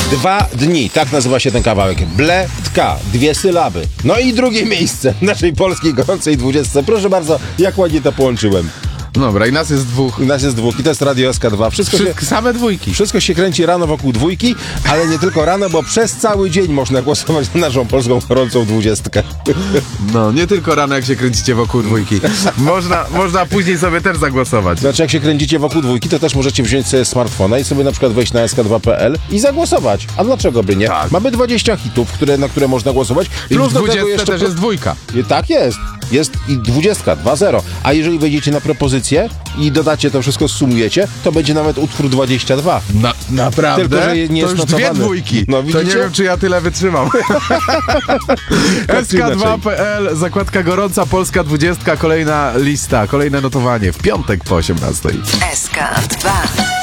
2 dni, tak nazywa się ten kawałek. Ble-tka, 2 sylaby. No i drugie miejsce w naszej polskiej gorącej 20. Proszę bardzo, jak ładnie to połączyłem. Dobra, i nas jest dwóch. Nas jest dwóch i to jest Radio SK2. Same dwójki. Wszystko się kręci rano wokół dwójki, ale nie tylko rano, bo przez cały dzień można głosować na naszą polską gorącą 20. No, nie tylko rano, jak się kręcicie wokół dwójki. Można później sobie też zagłosować. Znaczy, jak się kręcicie wokół dwójki, to też możecie wziąć sobie smartfona i sobie na przykład wejść na sk2.pl i zagłosować. A dlaczego by nie? Tak. Mamy 20 hitów, na które można głosować. I Plus w do 20 tego jeszcze też jest dwójka. Tak jest. Jest i 20, 2-0. A jeżeli wejdziecie na propozycję i dodacie to wszystko, sumujecie, to będzie nawet utwór 22. Naprawdę? Tylko, że nie to jest już 2 notowany. dwójki. No, to widzicie? nie wiem, czy ja tyle wytrzymam. SK2.pl, zakładka gorąca, Polska 20, kolejna lista, kolejne notowanie w piątek po 18. SK2